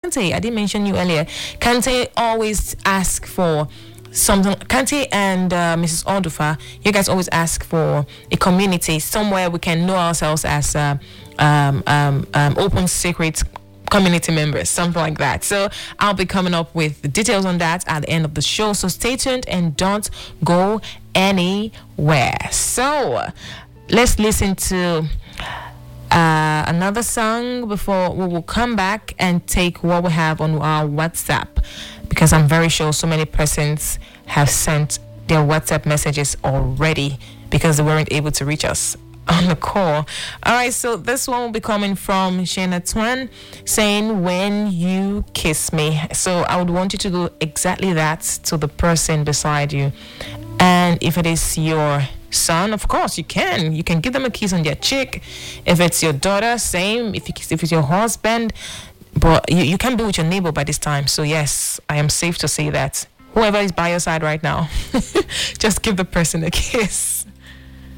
Kante, I didn't mention you earlier. Kante always ask for something. Kante and Mrs. Odufa, you guys always ask for a community somewhere we can know ourselves as open secret community members, something like that. So I'll be coming up with the details on that at the end of the show. So stay tuned and don't go anywhere. So let's listen to another song before we will come back and take what we have on our WhatsApp, because I'm very sure so many persons have sent their WhatsApp messages already because they weren't able to reach us on the call. All right, so this one will be coming from Shana Twan, saying, "When you kiss me." So I would want you to do exactly that to the person beside you. And if it is your son, of course you can give them a kiss on their cheek. If it's your daughter, same. If it's your husband, but you can't be with your neighbor by this time. So yes, I am safe to say that whoever is by your side right now, just give the person a kiss.